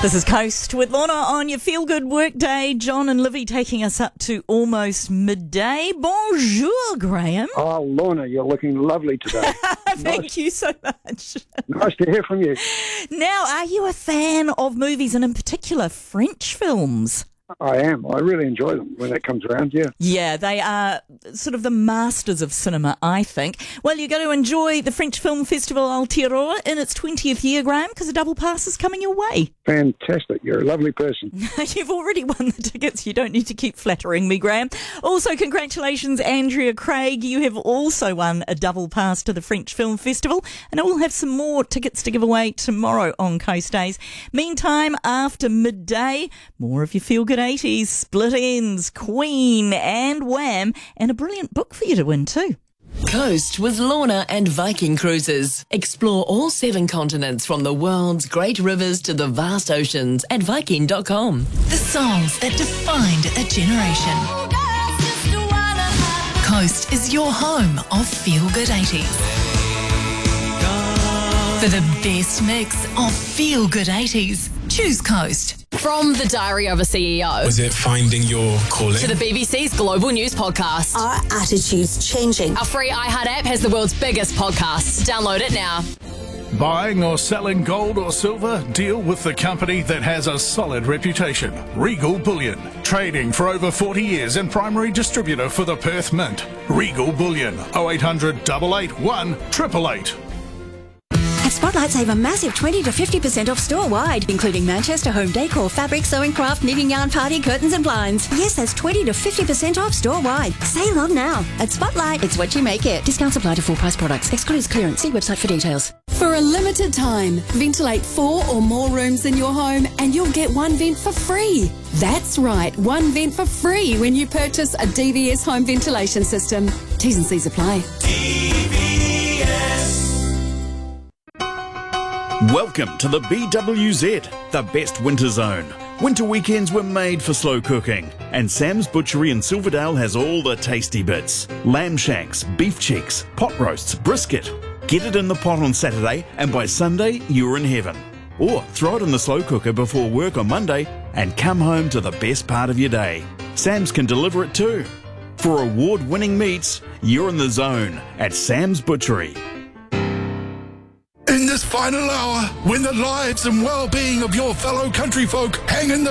This is Coast with Lorna on your feel-good work day. John and Livy taking us up to almost midday. Bonjour, Graham. Oh, Lorna, you're looking lovely today. Thank you so much. Nice to hear from you. Now, are you a fan of movies and in particular French films? I am. I really enjoy them when that comes around, yeah. Yeah, they are sort of the masters of cinema, I think. Well, you're going to enjoy the French Film Festival Aotearoa in its 20th year, Graham, because a double pass is coming your way. Fantastic. You're a lovely person. You've already won the tickets. You don't need to keep flattering me, Graham. Also, congratulations, Andrea Craig. You have also won a double pass to the French Film Festival, and I will have some more tickets to give away tomorrow on Coast Days. Meantime, after midday, more of your feel-good 80s, Split Ends, Queen and Wham, and a brilliant book for you to win too. Coast with Lorna and Viking Cruises. Explore all 7 continents from the world's great rivers to the vast oceans at Viking.com. The songs that defined a generation. Coast is your home of feel-good 80s. For the best mix of feel-good 80s, choose Coast. From the Diary of a CEO. Was it finding your calling? To the BBC's Global News Podcast. Our attitude's changing. Our free iHeart app has the world's biggest podcasts. Download it now. Buying or selling gold or silver? Deal with the company that has a solid reputation. Regal Bullion. Trading for over 40 years and primary distributor for the Perth Mint. Regal Bullion. 0800 881 888. At Spotlight, save a massive 20 to 50% off store-wide, including Manchester home decor, fabric, sewing craft, knitting yarn, party, curtains and blinds. Yes, that's 20 to 50% off store-wide. Sale on now. At Spotlight, it's what you make it. Discounts apply to full-price products. Excludes clearance. See website for details. For a limited time, ventilate 4 or more rooms in your home and you'll get 1 vent for free. That's right, 1 vent for free when you purchase a DVS home ventilation system. T's and C's apply. Welcome to the BWZ, the best winter zone. Winter weekends were made for slow cooking, and Sam's Butchery in Silverdale has all the tasty bits. Lamb shanks, beef cheeks, pot roasts, brisket. Get it in the pot on Saturday, and by Sunday, you're in heaven. Or throw it in the slow cooker before work on Monday, and come home to the best part of your day. Sam's can deliver it too. For award-winning meats, you're in the zone at Sam's Butchery. In this final hour, when the lives and well-being of your fellow country folk hang in the